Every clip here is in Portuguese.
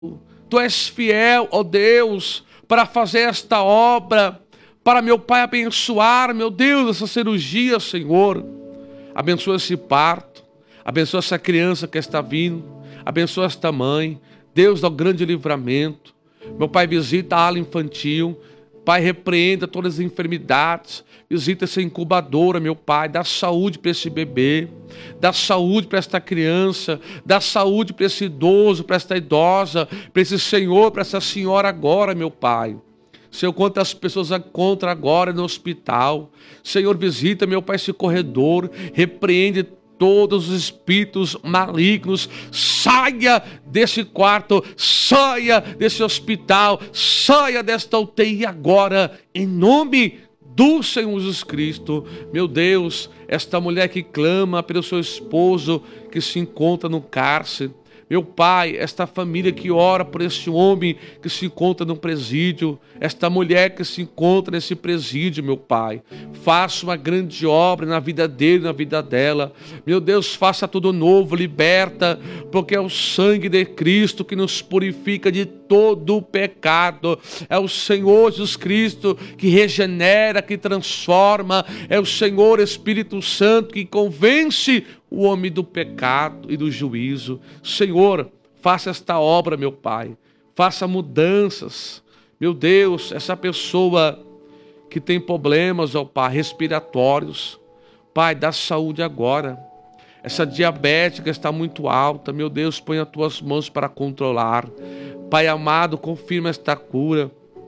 Tu és fiel, ó Deus, para fazer esta obra, para, meu Pai, abençoar, meu Deus, essa cirurgia, Senhor. Abençoa esse parto, abençoa essa criança que está vindo, abençoa esta mãe. Deus, dá o grande livramento. Meu Pai, visita a ala infantil. Pai, repreenda todas as enfermidades. Visita essa incubadora, meu Pai. Dá saúde para esse bebê. Dá saúde para esta criança. Dá saúde para esse idoso, para esta idosa, para esse senhor, para essa senhora agora, meu Pai. Senhor, quantas pessoas encontram agora no hospital. Senhor, visita, meu Pai, esse corredor. Repreende todos os espíritos malignos. Saia desse quarto, saia desse hospital, saia desta UTI agora, em nome do Senhor Jesus Cristo. Meu Deus, esta mulher que clama pelo seu esposo que se encontra no cárcere. Meu Pai, esta família que ora por esse homem que se encontra no presídio, esta mulher que se encontra nesse presídio, meu Pai, faça uma grande obra na vida dele, na vida dela. Meu Deus, faça tudo novo, liberta, porque é o sangue de Cristo que nos purifica de todo o pecado. É o Senhor Jesus Cristo que regenera, que transforma. É o Senhor Espírito Santo que convence o homem do pecado e do juízo. Senhor, faça esta obra, meu Pai. Faça mudanças. Meu Deus, essa pessoa que tem problemas, ó Pai, respiratórios. Pai, dá saúde agora. Essa diabética está muito alta. Meu Deus, põe as tuas mãos para controlar. Pai amado, confirma esta cura.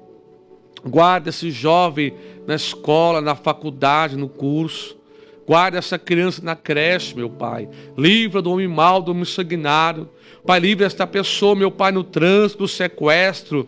Guarda esse jovem na escola, na faculdade, no curso. Guarda essa criança na creche, meu Pai. Livra do homem mau, do homem sanguinário. Pai, livra esta pessoa, meu Pai, no trânsito, no sequestro.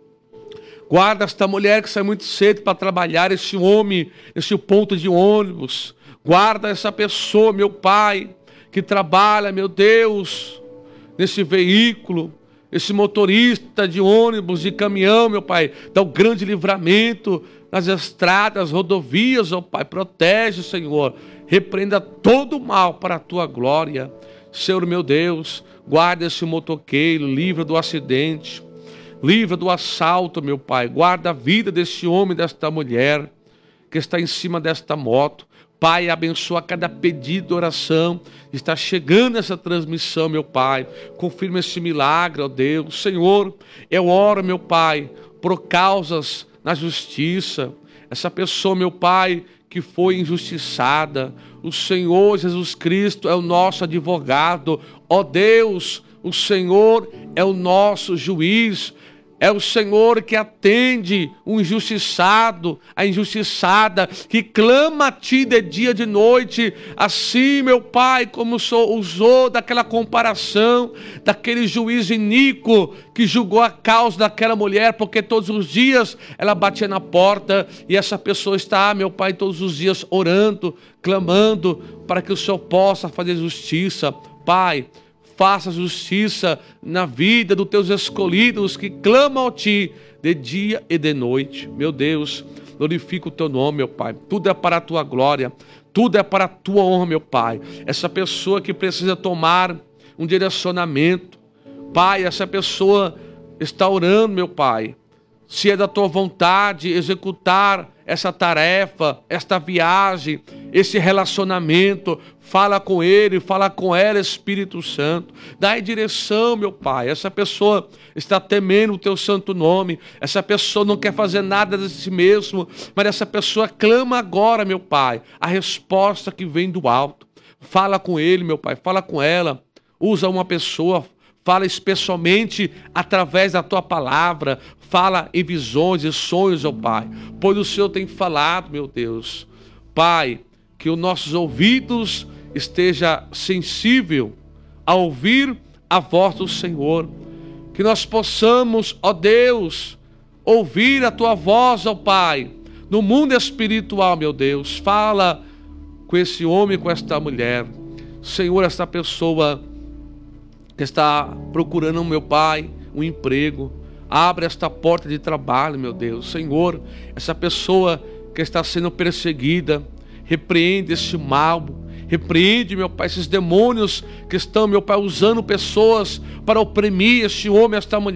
Guarda esta mulher que sai muito cedo para trabalhar, esse homem, esse ponto de ônibus. Guarda essa pessoa, meu Pai, que trabalha, meu Deus, nesse veículo. Esse motorista de ônibus, de caminhão, meu Pai, dá um grande livramento nas estradas, rodovias, ó Pai, protege, Senhor, repreenda todo o mal para a Tua glória. Senhor, meu Deus, guarda esse motoqueiro, livra do acidente, livra do assalto, meu Pai, guarda a vida desse homem, desta mulher, que está em cima desta moto. Pai, abençoa cada pedido de oração. Está chegando essa transmissão, meu Pai. Confirma esse milagre, ó Deus. Senhor, eu oro, meu Pai, por causas na justiça. Essa pessoa, meu Pai, que foi injustiçada. O Senhor Jesus Cristo é o nosso advogado. Ó Deus, o Senhor é o nosso juiz. É o Senhor que atende o injustiçado, a injustiçada, que clama a Ti de dia e de noite. Assim, meu Pai, como o Senhor usou daquela comparação, daquele juiz iníquo que julgou a causa daquela mulher, porque todos os dias ela batia na porta e essa pessoa está, meu Pai, todos os dias orando, clamando para que o Senhor possa fazer justiça. Pai, faça justiça na vida dos teus escolhidos que clamam a Ti de dia e de noite. Meu Deus, glorifica o Teu nome, meu Pai. Tudo é para a Tua glória, tudo é para a Tua honra, meu Pai. Essa pessoa que precisa tomar um direcionamento, Pai, essa pessoa está orando, meu Pai. Se é da Tua vontade executar essa tarefa, esta viagem, esse relacionamento, fala com ele, fala com ela, Espírito Santo. Dá direção, meu Pai. Essa pessoa está temendo o Teu santo nome. Essa pessoa não quer fazer nada de si mesmo, mas essa pessoa clama agora, meu Pai, a resposta que vem do alto. Fala com ele, meu Pai, fala com ela. Usa uma pessoa, fala especialmente através da Tua palavra. Fala em visões e sonhos, ó Pai. Pois o Senhor tem falado, meu Deus. Pai, que os nossos ouvidos esteja sensível a ouvir a voz do Senhor. Que nós possamos, ó Deus, ouvir a Tua voz, ó Pai, no mundo espiritual, meu Deus. Fala com esse homem, com esta mulher. Senhor, esta pessoa que está procurando, meu Pai, um emprego. Abre esta porta de trabalho, meu Deus. Senhor, essa pessoa que está sendo perseguida, repreende esse mal, Repreende, meu Pai, esses demônios que estão, meu Pai, usando pessoas para oprimir este homem, esta mulher.